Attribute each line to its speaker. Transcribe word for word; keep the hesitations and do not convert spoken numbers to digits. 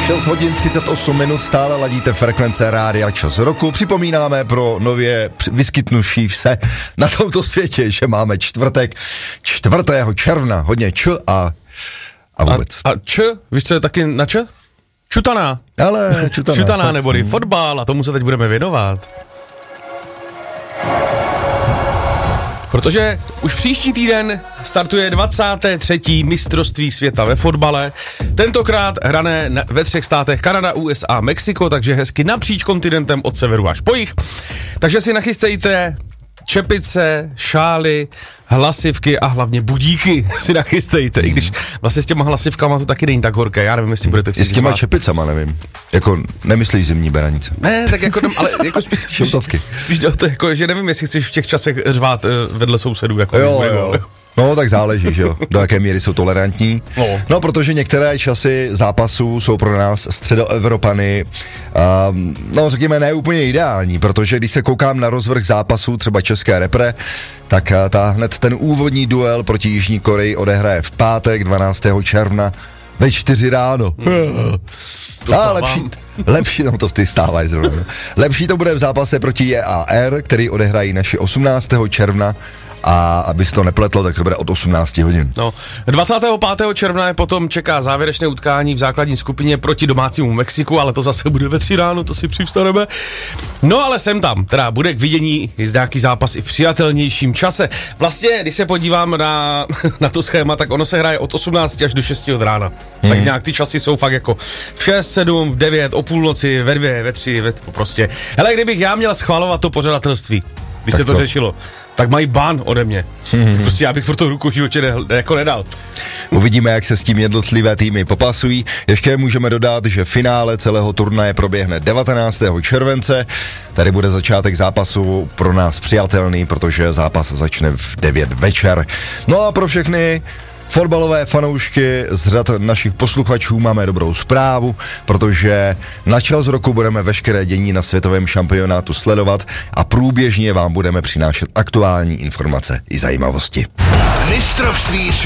Speaker 1: šest hodin třicet osm minut, stále ladíte frekvence Rádia Čas roku. Připomínáme pro nově vyskytnuší se na tomto světě, že máme čtvrtek, čtvrtého června, hodně č a, a vůbec.
Speaker 2: A, a č, víš co je taky na č? Čutaná.
Speaker 1: Ale čutaná.
Speaker 2: Čutaná neboli fotbal a tomu se teď budeme věnovat. Protože už příští týden startuje dvacáté třetí mistrovství světa ve fotbale. Tentokrát hrané ve třech státech Kanada, U S A, Mexiko, takže hezky napříč kontinentem od severu až po jih. Takže si nachystejte čepice, šály, hlasivky a hlavně budíky si nachystejte, i když vlastně s těma hlasivkama to taky není tak horké, já nevím, jestli budete chtít.
Speaker 1: S těma čepicama, nevím, jako nemyslíš zimní beranice.
Speaker 2: Ne, tak jako, ale jako spíš, spíš, spíš to jako, že nevím, jestli chceš v těch časech řvát vedle sousedů, jako
Speaker 1: jo, jo. No, tak záleží, že jo, do jaké míry jsou tolerantní. No. no, protože některé časy zápasů jsou pro nás středoevropany, um, no, řekněme, ne úplně ideální, protože když se koukám na rozvrh zápasů třeba české repre, tak ta hned ten úvodní duel proti Jižní Koreji odehraje v pátek dvanáctého června ve čtyři ráno. Hmm. A lepší, lepší, no to ty stávají zrovna. Lepší to bude v zápase proti J A R, který odehrají naši osmnáctého června. A aby se to nepletlo, tak to bude od osmnácti hodin.
Speaker 2: No, dvacátého pátého června je potom čeká závěrečné utkání v základní skupině proti domácímu Mexiku, ale to zase bude ve tři ráno, to si přivstaneme. No ale jsem tam, teda bude k vidění nějaký zápas i v přijatelnějším čase. Vlastně, když se podívám na, na to schéma, tak ono se hraje od osmnácti až do šesti od rána. Hmm. Tak nějak ty časy jsou fakt jako v šest, sedm, v devět, o půlnoci, ve dvě, ve tři, ve tři, prostě. Hele, kdybych já měl schvalovat to pořadatelství, když tak se to co? řešilo, tak mají ban ode mě. Mm-hmm. Prostě já bych pro to ruku v životě ne, jako nedal.
Speaker 1: Uvidíme, jak se s tím jednotlivé týmy popasují. Ještě můžeme dodat, že finále celého turnaje proběhne devatenáctého července. Tady bude začátek zápasu pro nás přijatelný, protože zápas začne v devět večer. No a pro všechny fotbalové fanoušky z řad našich posluchačů máme dobrou zprávu, protože na čas roku budeme veškeré dění na světovém šampionátu sledovat a průběžně vám budeme přinášet aktuální informace i zajímavosti.
Speaker 3: Mistrovství světa.